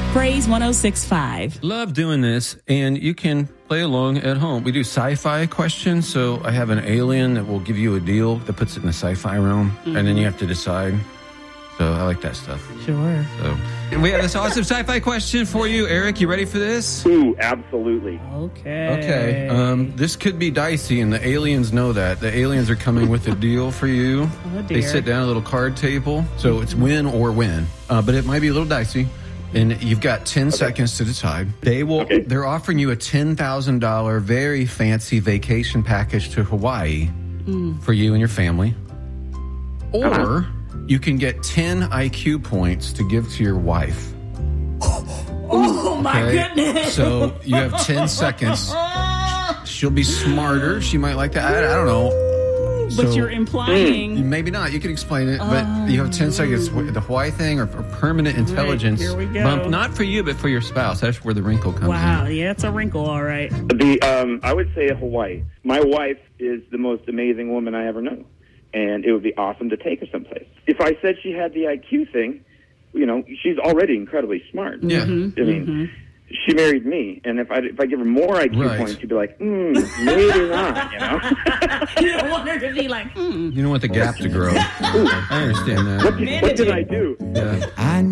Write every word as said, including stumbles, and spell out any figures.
Praise one oh six point five. Love doing this, and you can play along at home. We do sci-fi questions, so I have an alien that will give you a deal that puts it in the sci-fi realm, mm-hmm. and then you have to decide. So I like that stuff. Sure. So we have this awesome sci-fi question for you, Eric. You ready for this? Ooh, absolutely. Okay. Okay. Um, this could be dicey, and the aliens know that. The aliens are coming with a deal for you. Oh, dear. They sit down at a little card table, so it's win or win. Uh, but it might be a little dicey. And you've got ten okay. seconds to decide. They will. Okay. They're offering you a ten thousand dollars very fancy vacation package to Hawaii mm. for you and your family. Or uh-huh. you can get ten I Q points to give to your wife. Oh, my okay? goodness. So you have ten seconds. She'll be smarter. She might like that. I, I don't know. But so, you're implying... Maybe not. You can explain it. Um, but you have ten seconds. The Hawaii thing or, or permanent intelligence. Right, here we go. Bump, not for you, but for your spouse. That's where the wrinkle comes wow, in. Wow. Yeah, it's a wrinkle, all right. The um, I would say Hawaii. My wife is the most amazing woman I ever know. And it would be awesome to take her someplace. If I said she had the I Q thing, you know, she's already incredibly smart. Yeah. Mm-hmm, I mean... Mm-hmm. She married me, and if I if I give her more I Q right. points, she'd be like, hmm, maybe not, you know? You don't want her to be like, hmm. You don't want the gap to grow. I understand that. What, what did I do? Yeah. I